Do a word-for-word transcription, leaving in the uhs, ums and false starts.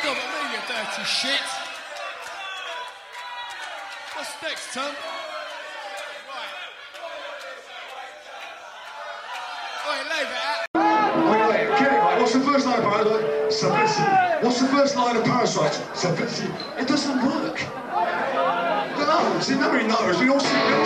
Stop at me, you dirty shit. What's next, Tom? Right. Oi, leave it out. Wait, wait, get it right. What's the first line of Parasite? Simplicity. What's the first line of Parasite? Simplicity. It doesn't work. No, see, nobody knows. We all see, we all